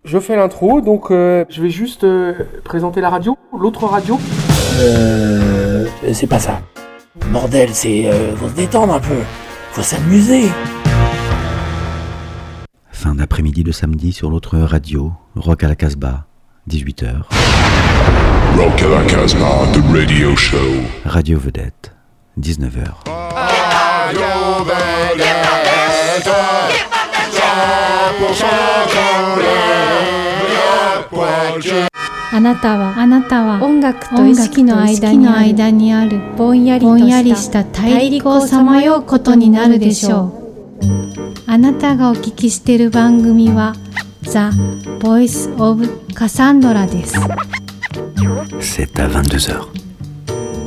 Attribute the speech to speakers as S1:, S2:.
S1: Je fais l'intro, donc je vais juste présenter la radio, l'autre radio.
S2: C'est pas ça. Bordel, faut se détendre un peu. Faut s'amuser.
S3: Fin d'après-midi de samedi sur l'autre radio, Rock à la Casbah, 18h.
S4: Rock à la Casbah, the radio show.
S3: Radio Vedette, 19h.
S4: Radio Vedette, 100%
S5: あなたは音楽と意識の間にあるぼんやりした大陸をさまようことになるでしょう。あなたがお聞きしている番組は The Voice of Cassandra です。
S3: C'est à 22h.